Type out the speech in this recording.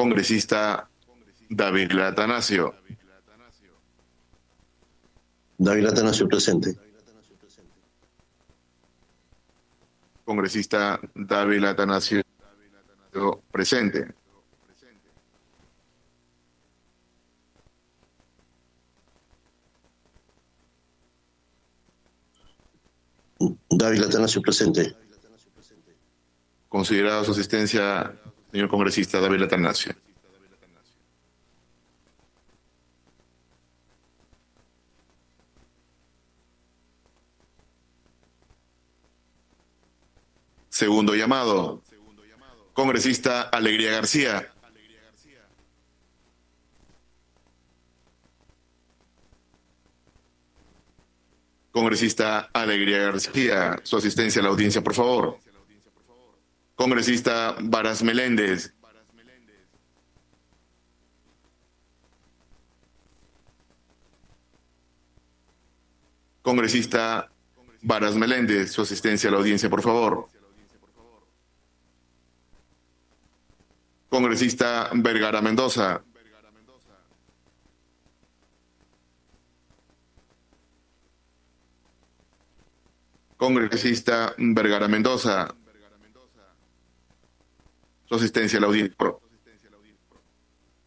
Congresista David Atanasio. David Atanasio presente. Congresista David Atanasio presente. David Atanasio presente. Considerada su asistencia, señor congresista David Atanasio. Segundo llamado. Congresista Alegría García. Congresista Alegría García, su asistencia a la audiencia, por favor. Congresista Varas Meléndez. Congresista Varas Meléndez, su asistencia a la audiencia, por favor. Congresista Vergara Mendoza. Congresista Vergara Mendoza, su asistencia a la audiencia.